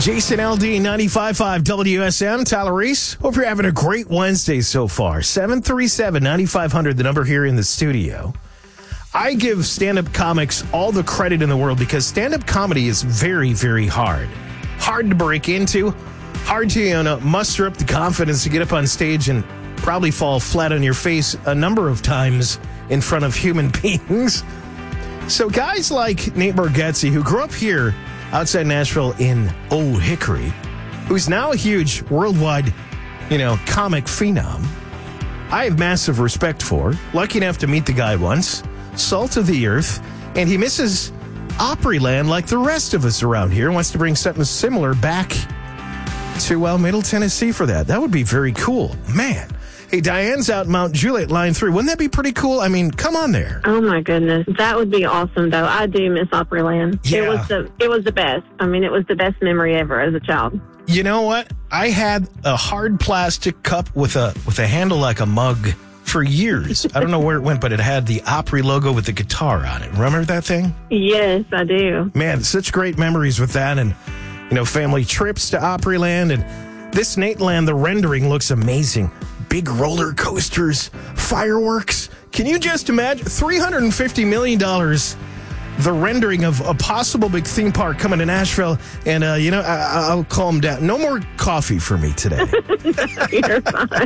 Jason LD, 95.5 WSM, Tyler Reese. Hope you're having a great Wednesday so far. 737-9500, the number here in the studio. I give stand-up comics all the credit in the world because stand-up comedy is very, very hard. Hard to break into, hard to muster up the confidence to get up on stage and probably fall flat on your face a number of times in front of human beings. So guys like Nate Bargatze, who grew up here outside Nashville in Old Hickory, who's now a huge worldwide, comic phenom, I have massive respect for. Lucky enough to meet the guy once, salt of the earth, and he misses Opryland like the rest of us around here, wants to bring something similar back to Middle Tennessee for that. That would be very cool. Man. Hey, Diane's out Mount Juliet, line 3. Wouldn't that be pretty cool? I mean, come on there. Oh, my goodness. That would be awesome, though. I do miss Opryland. Yeah. It was the best. I mean, it was the best memory ever as a child. You know what? I had a hard plastic cup with a handle like a mug for years. I don't know where it went, but it had the Opry logo with the guitar on it. Remember that thing? Yes, I do. Man, such great memories with that, and, family trips to Opryland. And this Nateland, the rendering looks amazing. Big roller coasters, fireworks. Can you just imagine? $350 million, the rendering of a possible big theme park coming to Nashville. And, I'll calm down. No more coffee for me today. You're fine.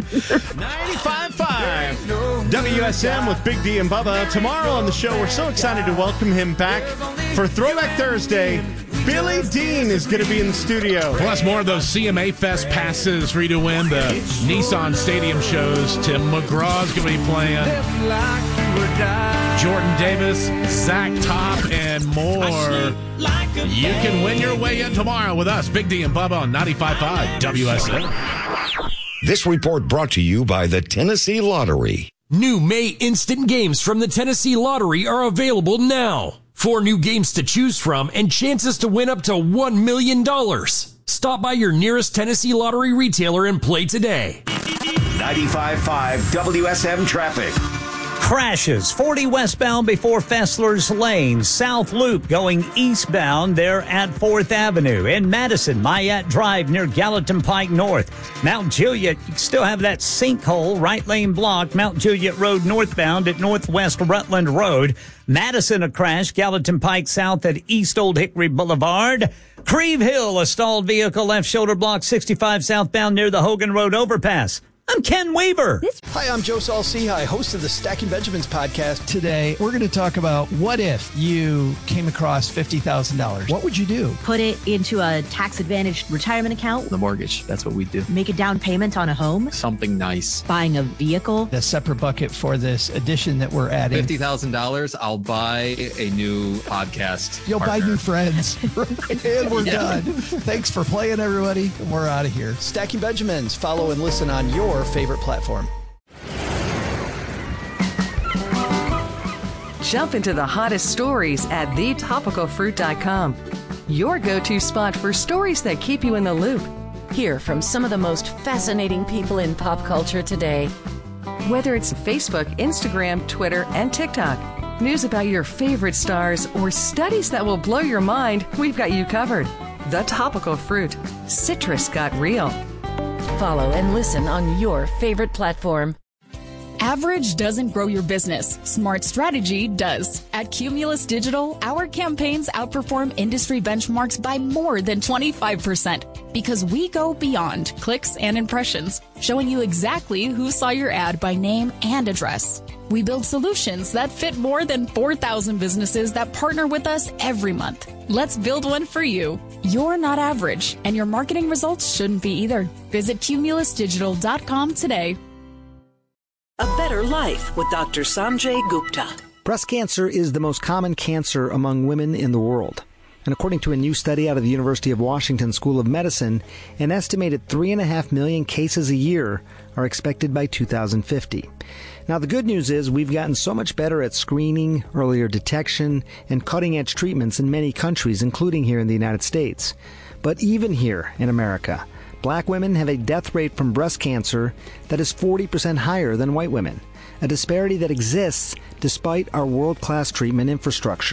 95.5 WSM with Big D and Bubba. Tomorrow on the show, we're so excited to welcome him back for Throwback Thursday. Billy Dean is going to be in the studio. Plus more of those CMA Fest passes for you to win the Nissan Stadium shows. Tim McGraw's going to be playing. Jordan Davis, Zach Top, and more. You can win your way in tomorrow with us, Big D and Bubba on 95.5 WSM. This report brought to you by the Tennessee Lottery. New May Instant Games from the Tennessee Lottery are available now. 4 new games to choose from and chances to win up to $1 million. Stop by your nearest Tennessee Lottery retailer and play today. 95.5 WSM traffic. Crashes 40 westbound before Fessler's Lane. South Loop going eastbound there at 4th Avenue. In Madison, Mayette Drive near Gallatin Pike North. Mount Juliet, you still have that sinkhole, right lane blocked. Mount Juliet Road northbound at Northwest Rutland Road. Madison, a crash. Gallatin Pike South at East Old Hickory Boulevard. Creve Hill, a stalled vehicle left shoulder block 65 southbound near the Hogan Road overpass. I'm Ken Weaver. Hi, I'm Joe Saul-Sehy, host of the Stacking Benjamins podcast. Today, we're going to talk about what if you came across $50,000. What would you do? Put it into a tax-advantaged retirement account. The mortgage, that's what we do. Make a down payment on a home. Something nice. Buying a vehicle. A separate bucket for this addition that we're adding. $50,000, I'll buy a new podcast. You'll partner. buy new friends. And we're done. Thanks for playing, everybody. And we're out of here. Stacking Benjamins. Follow and listen on your favorite platform. Jump into the hottest stories at thetopicalfruit.com. Your go-to spot for stories that keep you in the loop. Hear from some of the most fascinating people in pop culture today. Whether it's Facebook, Instagram, Twitter, and TikTok, news about your favorite stars, or studies that will blow your mind, we've got you covered. The Topical Fruit. Citrus got real. Follow and listen on your favorite platform. Average doesn't grow your business. Smart strategy does. At Cumulus Digital, our campaigns outperform industry benchmarks by more than 25% because we go beyond clicks and impressions, showing you exactly who saw your ad by name and address. We build solutions that fit more than 4,000 businesses that partner with us every month. Let's build one for you. You're not average, and your marketing results shouldn't be either. Visit cumulusdigital.com today. A Better Life with Dr. Sanjay Gupta. Breast cancer is the most common cancer among women in the world. And according to a new study out of the University of Washington School of Medicine, an estimated 3.5 million cases a year are expected by 2050. Now, the good news is we've gotten so much better at screening, earlier detection, and cutting-edge treatments in many countries, including here in the United States. But even here in America, Black women have a death rate from breast cancer that is 40% higher than white women, a disparity that exists despite our world-class treatment infrastructure.